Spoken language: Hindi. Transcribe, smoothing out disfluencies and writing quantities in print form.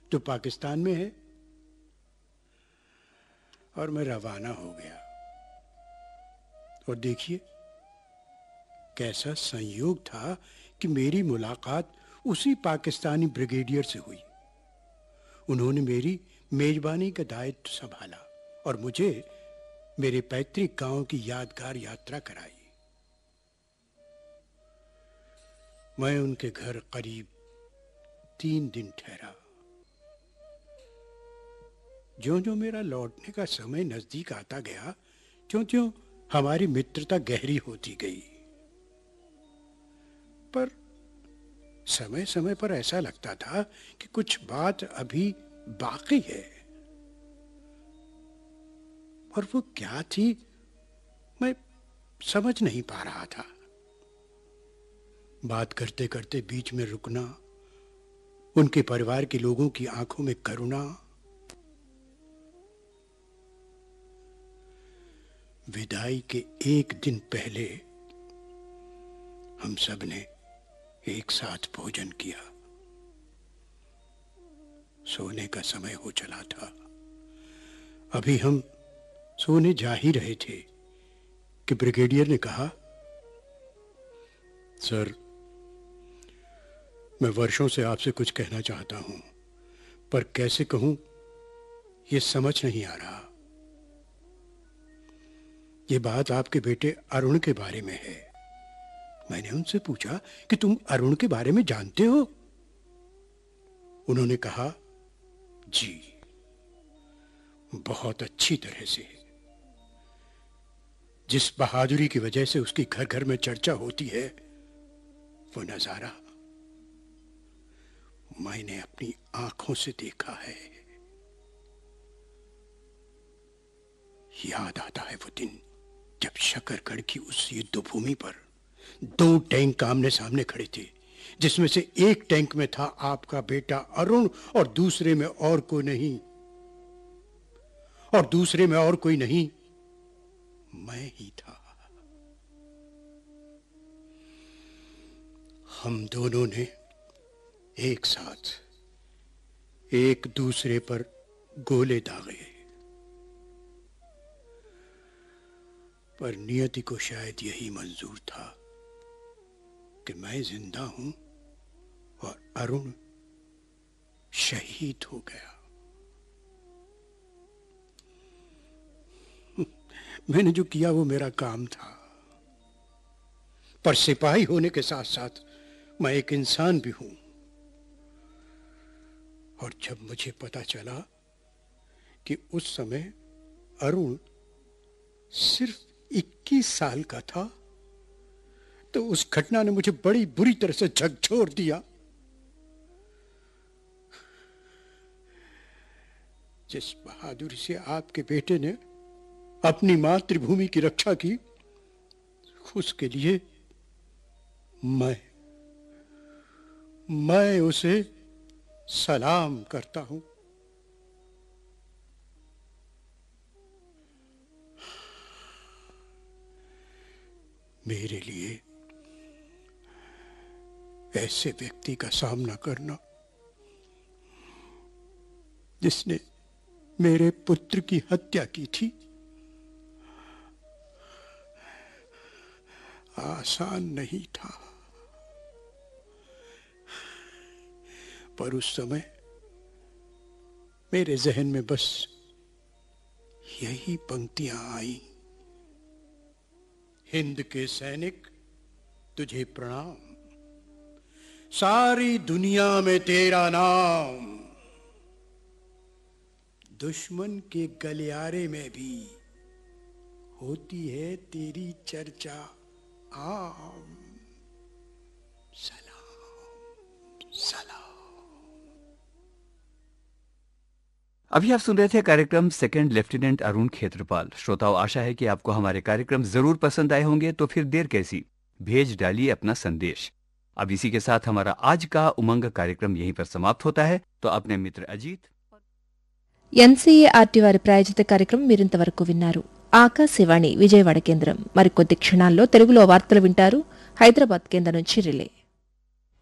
जो पाकिस्तान में है। और मैं रवाना हो गया। और देखिए कैसा संयोग था कि मेरी मुलाकात उसी पाकिस्तानी ब्रिगेडियर से हुई। उन्होंने मेरी मेजबानी का दायित्व संभाला और मुझे मेरे पैतृक गांव की यादगार यात्रा कराई। मैं उनके घर करीब 3 दिन ठहरा। ज्यों-ज्यों मेरा लौटने का समय नजदीक आता गया, त्यों-त्यों हमारी मित्रता गहरी होती गई। पर समय समय पर ऐसा लगता था कि कुछ बात अभी बाकी है। और वो क्या थी, मैं समझ नहीं पा रहा था। बात करते करते बीच में रुकना, उनके परिवार के लोगों की आंखों में करुणा। विदाई के 1 दिन पहले हम सब ने एक साथ भोजन किया। सोने का समय हो चला था। अभी हम सोने जा ही रहे थे कि ब्रिगेडियर ने कहा, सर, मैं वर्षों से आपसे कुछ कहना चाहता हूं, पर कैसे कहूं ये समझ नहीं आ रहा। ये बात आपके बेटे अरुण के बारे में है। मैंने उनसे पूछा कि तुम अरुण के बारे में जानते हो? उन्होंने कहा, जी, बहुत अच्छी तरह से। जिस बहादुरी की वजह से उसकी घर घर में चर्चा होती है, वो नजारा मैंने अपनी आंखों से देखा है। याद आता है वो दिन जब शकरगढ़ की उस युद्ध भूमि पर 2 टैंक आमने सामने खड़े थे, जिसमें से एक टैंक में था आपका बेटा अरुण और दूसरे में और कोई नहीं, मैं ही था। हम दोनों ने एक साथ एक दूसरे पर गोले दागे, पर नियति को शायद यही मंजूर था कि मैं जिंदा हूं और अरुण शहीद हो गया। मैंने जो किया वो मेरा काम था, पर सिपाही होने के साथ साथ मैं एक इंसान भी हूं। और जब मुझे पता चला कि उस समय अरुण सिर्फ 21 साल का था, तो उस घटना ने मुझे बड़ी बुरी तरह से झकझोर दिया। जिस बहादुरी से आपके बेटे ने अपनी मातृभूमि की रक्षा की, उसके लिए मैं उसे सलाम करता हूं। मेरे लिए ऐसे व्यक्ति का सामना करना जिसने मेरे पुत्र की हत्या की थी, आसान नहीं था। पर उस समय मेरे जहन में बस यही पंक्तियां आई, हिंद के सैनिक तुझे प्रणाम, सारी दुनिया में तेरा नाम, दुश्मन के गलियारे में भी होती है तेरी चर्चा आम। सलाम सलाम। अभी आप सुन रहे थे कार्यक्रम सेकंड लेफ्टिनेंट अरुण खेत्रपाल। श्रोताओं, आशा है कि आपको हमारे कार्यक्रम जरूर पसंद आए होंगे, तो फिर देर कैसी, भेज डालिए अपना संदेश। अब इसी के साथ हमारा आज का उमंग कार्यक्रम यहीं पर समाप्त होता है। तो अपने मित्र अजीत, ఎన్సీఏఆర్టీ వారి ప్రాయోజిత కార్యక్రమం మీరింతవరకు విన్నారు. ఆకాశవాణి విజయవాడ కేంద్రం. మరికొద్ది క్షణాల్లో తెలుగులో వార్తలు వింటారు. హైదరాబాద్ కేంద్రం నుంచి రిలే.